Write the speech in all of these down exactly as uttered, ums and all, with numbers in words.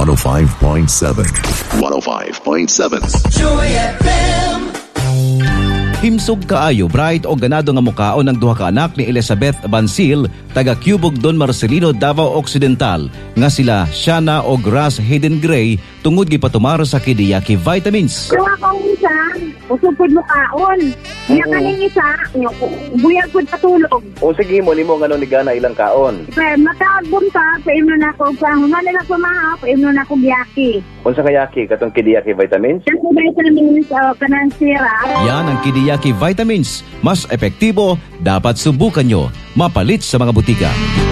one oh five point seven. one oh five point seven. Joy F M. Himsog kaayo bright o ganado nga mukaon ng duha ka anak ni Elizabeth Bansil taga Cubog Don Marcelino, Davao Occidental nga sila Shana o Grass Hayden Gray tungod gipatumar sa Kidiyaki Vitamins. Kung akong isa, usog po mukaon. Nga kaning isa, buyag po patulog. O sige mo, nimo nga ni Gana ilang kaon. Pero matagom ka, paimno na ako, pahuman nila pumaha, paimno na akong yaki. Kung sa kayaki, katong Kidiyaki Vitamins? Kasi vitamins o uh, kanang sira. Yan ang Kidiyaki Vitamins. Mas epektibo, dapat subukan nyo. Mapalit sa mga butika.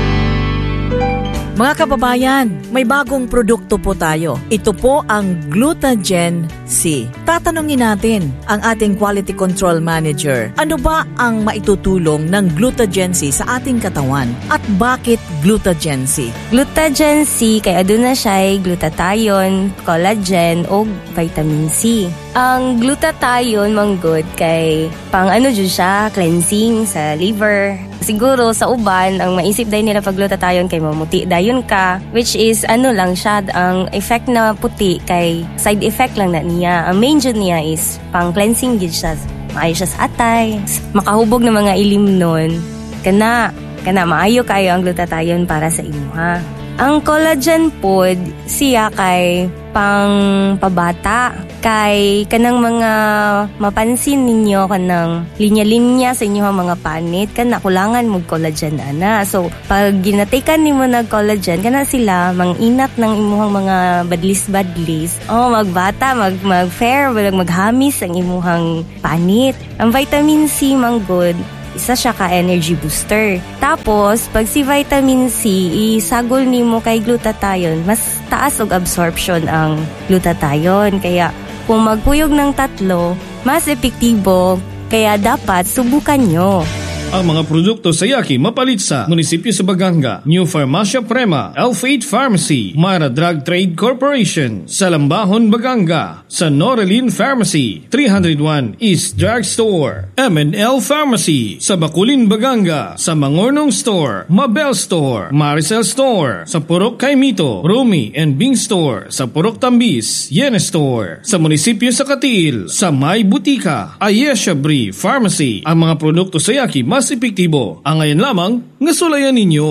Mga kababayan, may bagong produkto po tayo. Ito po ang Glutagen C. Tatanungin natin ang ating Quality Control Manager. Ano ba ang maitutulong ng Glutagen C sa ating katawan? At bakit Glutagen C? Glutagen C, kaya doon na siya glutathione, collagen o vitamin C. Ang glutathione, manggod, kay pang ano dyan siya, cleansing sa liver. Siguro sa uban, ang maisip dahil nila pag glutathione kay mamuti dayon ka, which is ano lang siya, ang effect na puti kay side effect lang na niya. Ang main dyan niya is pang cleansing dyan siya. Maayo siya sa atay, makahubog ng mga ilim nun. Kana, kana maayo kayo ang glutathione para sa imuha. Ang collagen pod, siya kay pang pabata. Kay kanang mga mapansin ninyo kanang linya-linya sa inyong mga panit, kana kulangan mo collagen ana. So, pag ginatikan nimo nag collagen, kana sila manginat ng imuhang mga badlis-badlis. Oh, magbata, mag mag-fair, maghamis ang imuhang panit. Ang vitamin C manggod, isa siya ka energy booster. Tapos, pag si vitamin C, isagol nimo kay glutathione, mas taas og absorption ang glutathione. Kaya, kung magpuyog ng tatlo, mas epektibo, kaya dapat subukan nyo. Ang mga produkto sa Yaki mapalit sa Munisipyo sa Baganga, New Farmacia Prema, Elf eight Pharmacy, Mara Drug Trade Corporation, sa Lambahon, Baganga, sa Norelin Pharmacy, three oh one East Drug Store, M and L Pharmacy, sa Bakulin, Baganga, sa Mangornong Store, Mabel Store, Maricel Store, sa Purok Kaimito, Rumi and Bing Store, sa Purok Tambis, Yene Store, sa Munisipyo sa Katiil, sa May Butika, Ayesha Brie Pharmacy. Ang mga produkto sa Yaki mas epektibo. Ang ngayon lamang, ngasulayan ninyo.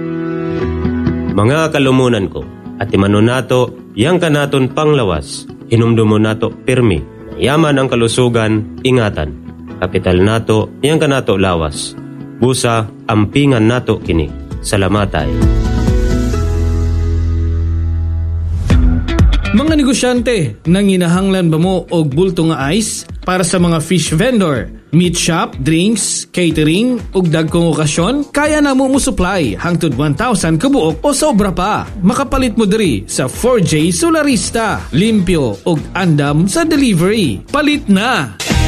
Mga kalumunan ko, at imano nato, yang kanaton panglawas, hinumdumo nato pirmi, yaman ang kalusugan, ingatan. Kapital nato, yang kanato lawas. Busa, ampingan nato kini. Salamatay. Mga negosyante, nanginahanglan ba mo og bulto nga ice para sa mga fish vendor, meat shop, drinks, catering ug dagkong okasyon? Kaya na mo mo supply hangtod one thousand kabuok o sobra pa. Makapalit mo diri sa four J Solarista. Limpyo ug andam sa delivery. Palit na!